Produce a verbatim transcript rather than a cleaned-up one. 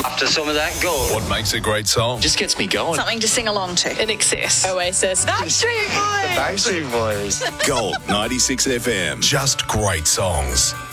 After some of that gold. What makes a great song? Just gets me going. Something to sing along to. In Excess. Oasis. Backstreet Boys. Backstreet Boys. Gold ninety-six F M. Just great songs.